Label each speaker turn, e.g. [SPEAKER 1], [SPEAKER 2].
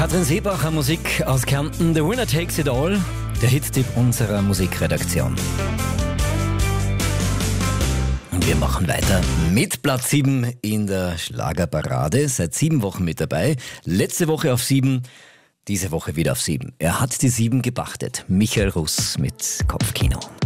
[SPEAKER 1] Katrin Seebacher, Musik aus Kärnten. The Winner Takes It All, der Hittipp unserer Musikredaktion. Und wir machen weiter mit Platz 7 in der Schlagerparade. Seit 7 Wochen mit dabei. Letzte Woche auf 7, diese Woche wieder auf 7. Er hat die 7 gepachtet. Michael Russ mit Kopfkino.